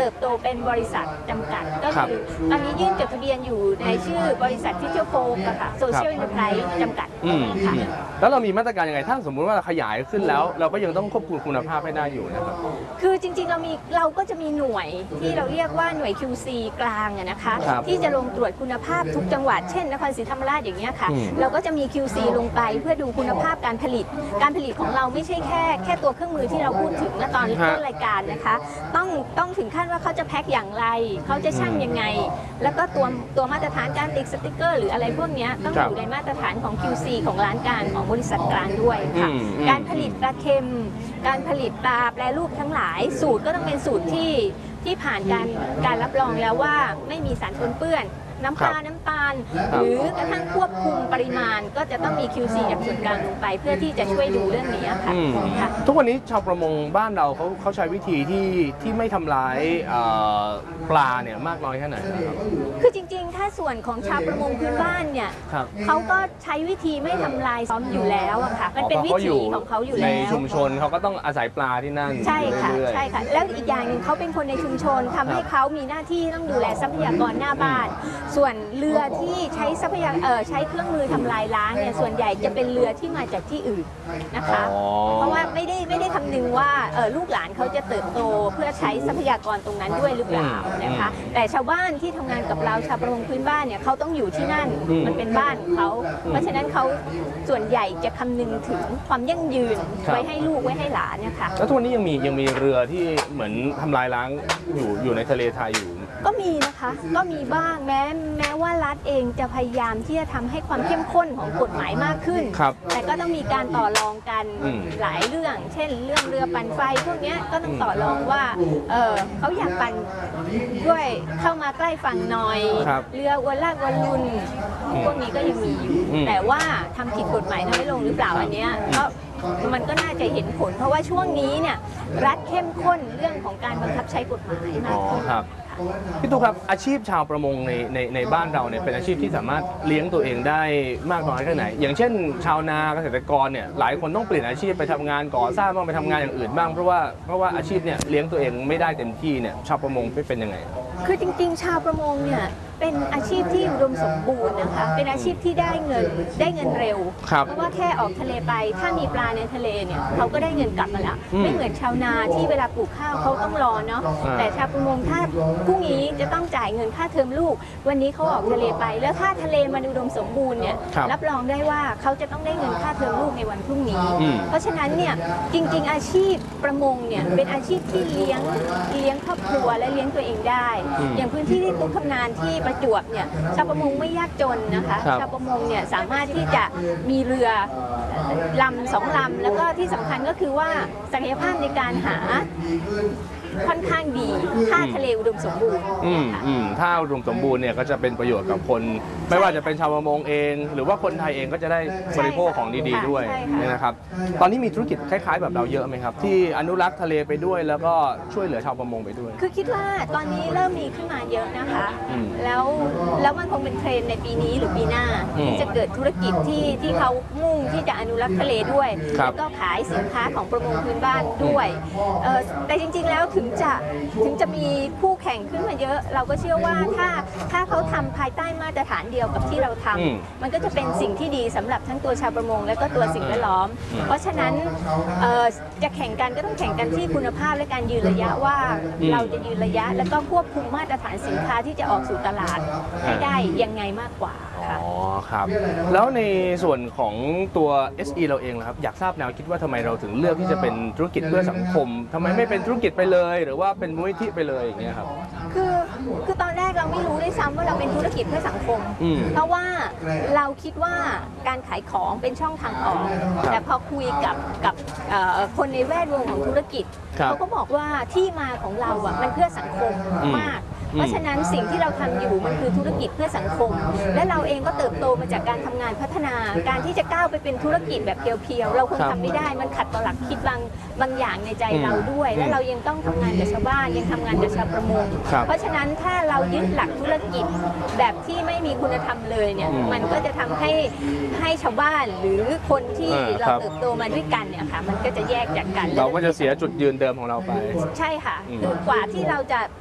เติบโตเป็นบริษัทจำกัดก็คือตอนนี้ยื่นจดทะเบียนอยู่ในชื่อบริษัทฟิชเชอร์โฟมค่ะโซเชียลอินเตอร์ไพรส์จำกัดค่ะแล้วเรามีมาตรการยังไงถ้าสมมุติว่าเราขยายขึ้นแล้วเราก็ยังต้องควบคุมคุณภาพให้ได้อยู่นะครับคือจริงๆเราก็จะมีหน่วยที่เราเรียกว่าหน่วย QC กลางนะคะที่จะลงตรวจคุณภาพทุกจังหวัดเช่นนครศรีธรรมราชอย่างเงี้ยค่ะเราก็จะมี QC ลงไปเพื่อดูคุณภาพการผลิตของเราไม่ใช่แค่ตัวเครื่องมือที่เราพูดถึงตอนต้นรายการนะคะต้องถึงขั้นว่าเขาจะแพ็คอย่างไรเขาจะชั่งยังไงแล้วก็ตัวมาตรฐานการติดสติกเกอร์หรืออะไรพวกนี้ต้องอยู่ในมาตรฐานของ QC ของร้านกลางของบริษัทกลางด้วยค่ะการผลิตปลาเค็มการผลิตปลาแปรรูปทั้งหลายสูตรก็ต้องเป็นสูตรที่ผ่านการรับรองแล้วว่าไม่มีสารปนเปื้อนน้ำปลาน้ำตาลหรือกระทั่งควบคุมปริมาณก็จะต้องมี QC จากส่วนกลางลงไปเพื่อที่จะช่วยดูเรื่องนี้ค่ะทุกวันนี้ชาวประมงบ้านเราเขาใช้วิธีที่ไม่ทำร้ายปลาเนี่ยมากน้อยแค่ไหนครับคือจริงๆถ้าส่วนของชาวประมงพื้นบ้านเนี่ยเขาก็ใช้วิธีไม่ทำลายซ้อมอยู่แล้วอะค่ะมันเป็นวิธีของเขาอยู่แล้วในชุมชนเขาก็ต้องอาศัยปลาที่นั่นใช่ค่ะใช่ค่ะแล้วอีกอย่างหนึ่งเขาเป็นคนในชุมชนทำให้เขามีหน้าที่ต้องดูแลทรัพยากรหน้าบ้านส่วนเรือที่ใช้ใช้เครื่องมือทำลายล้างเนี่ยส่วนใหญ่จะเป็นเรือที่มาจากที่อื่นนะคะเพราะว่าไม่ได้คำนึงว่าลูกหลานเขาจะเติบโตเพื่อใช้ทรัพยากรตรงนั้นด้วยหรือเปล่านะคะแต่ชาวบ้านที่ทำงานกับเราชาวประมงพื้นบ้านเนี่ยเขาต้องอยู่ที่นั่นมันเป็นบ้านของเขาเพราะฉะนั้นเขาส่วนใหญ่จะคำนึงถึงความยั่งยืนไว้ให้ลูกไว้ให้หลานนะคะแล้วทุกวันนี้ยังมีเรือที่เหมือนทำลายล้างอยู่ในทะเลไทยอยู่ก็มีนะคะก็มีบ้างแม้ว่ารัฐเองจะพยายามที่จะทำให้ความเข้มข้นของกฎหมายมากขึ้นแต่ก็ต้องมีการต่อรองกันหลายเรื่องเช่นเรื่องเรือปั่นไฟพวกนี้ก็ต้องต่อรองว่าเขาอยากปั่นด้วยเข้ามาใกล้ฝั่งหน่อยเรือวนลากวนลุนพวกนี้ก็ยังมีอยู่แต่ว่าทำผิดกฎหมายน้อยลงหรือเปล่าอันเนี้ยก็มันก็น่าจะเห็นผลเพราะว่าช่วงนี้เนี่ยรัฐเข้มข้นเรื่องของการบังคับใช้กฎหมายมากขึ้นพี่ตุ๊กครับอาชีพชาวประมงในบ้านเราเนี่ยเป็นอาชีพที่สามารถเลี้ยงตัวเองได้มากน้อยแค่ไหนอย่างเช่นชาวนาเกษตรกรเนี่ยหลายคนต้องเปลี่ยนอาชีพไปทำงานก่อสร้างบ้างไปทำงานอย่างอื่นบ้างเพราะว่าอาชีพเนี่ยเลี้ยงตัวเองไม่ได้เต็มที่เนี่ยชาวประมงเป็นยังไงคือจริงๆชาวประมงเนี่ยเป็นอาชีพที่อุดมสมบูรณ์นะคะเป็นอาชีพที่ได้เงินเร็วเพราะว่าแค่ออกทะเลไปถ้ามีปลาในทะเลเนี่ยเขาก็ได้เงินกลับมาแล้วไม่เหมือนชาวนาที่เวลาปลูกข้าวเขาต้องรอเนาะแต่ชาวประมงถ้าพรุ่งนี้จะต้องจ่ายเงินค่าเทอมลูกวันนี้เขาออกทะเลไปแล้วถ้าทะเลมันอุดมสมบูรณ์เนี่ยรับรองได้ว่าเขาจะต้องได้เงินค่าเทอมลูกในวันพรุ่งนี้เพราะฉะนั้นเนี่ยจริงๆอาชีพประมงเนี่ยเป็นอาชีพที่เลี้ยงครอบครัวและเลี้ยงตัวเองได้อย่างพื้นที่ที่ตุ๊กทำงานที่ประจวบเนี่ยชาวประมงไม่ยากจนนะคะชาวประมงเนี่ยสามารถที่จะมีเรือลำ2 ลำแล้วก็ที่สำคัญก็คือว่าศักยภาพในการหาค่อนข้างดีถ้าทะเลอุดมสมบูรณ์ถ้าอุดมสมบูรณ์เนี่ยก็จะเป็นประโยชน์กับคนไม่ว่าจะเป็นชาวประมงเองหรือว่าคนไทยเองก็จะได้บริโภคของดีๆด้วยนะครับตอนนี้มีธุรกิจคล้ายๆแบบเราเยอะไหมครับที่อนุรักษ์ทะเลไปด้วยแล้วก็ช่วยเหลือชาวประมงไปด้วยคือคิดว่าตอนนี้เริ่มมีขึ้นมาเยอะนะคะแล้วมันคงเป็นเทรนด์ในปีนี้หรือปีหน้าที่จะเกิดธุรกิจที่เขามุ่งที่จะอนุรักษ์ทะเลด้วยแล้วก็ขายสินค้าของประมงพื้นบ้านด้วยแต่จริงๆแล้วถึงจะมีคู่แข่งขึ้นมาเยอะเราก็เชื่อว่าถ้าเขาทำภายใต้มาตรฐานเดียวกับที่เราทำมันก็จะเป็นสิ่งที่ดีสำหรับทั้งตัวชาวประมงและก็ตัวสิ่งแวดล้อมเพราะฉะนั้นจะแข่งกันก็ต้องแข่งกันที่คุณภาพและการยืนระยะว่าเราจะยืนระยะแล้วก็ควบคุมมาตรฐานสินค้าที่จะออกสู่ตลาดให้ได้ยังไงมากกว่าอ๋อครับแล้วในส่วนของตัว SE เราเองนะครับอยากทราบแนวคิดว่าทำไมเราถึงเลือกที่จะเป็นธุรกิจเพื่อสังคมทำไมไม่เป็นธุรกิจไปเลยหรือว่าเป็นมูลนิธิไปเลยอย่างเงี้ยครับคือตอนแรกเราไม่รู้ด้วยซ้ำว่าเราเป็นธุรกิจเพื่อสังคมเพราะว่าเราคิดว่าการขายของเป็นช่องทางออกแต่พอคุยกับคนในแวดวงของธุรกิจเขาก็บอกว่าที่มาของเราอ่ะมันเพื่อสังคมมากเพราะฉะนั้นสิ่งที่เราทำอยู่มันคือธุรกิจเพื่อสังคมและเราเองก็เติบโตมาจากการทำงานพัฒนาการที่จะก้าวไปเป็นธุรกิจแบบเพียวๆเราคงทำไม่ได้มันขัดต่อหลักคิดบางอย่างในใจเราด้วยและเรายังต้องทำงานกับชาวบ้านยังทำงานกับชาวประมงเพราะฉะนั้นถ้าเรายึดหลักธุรกิจแบบที่ไม่มีคุณธรรมเลยเนี่ยมันก็จะทำให้ชาวบ้านหรือคนที่เราเติบโตมาด้วยกันเนี่ยค่ะมันก็จะแยกจากกันเราก็จะเสียจุดยืนเดิมของเราไปใช่ค่ะคือกว่าที่เราจะ